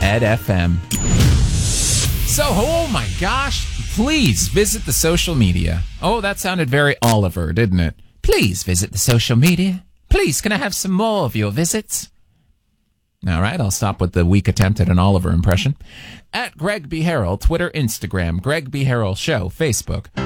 FM. So, oh my gosh, please visit the social media. Oh, that sounded very Oliver, didn't it? Please visit the social media. Please, can I have some more of your visits? All right, I'll stop with the weak attempt at an Oliver impression. At Greg B. Harrell, Twitter, Instagram, Greg B. Harrell Show, Facebook.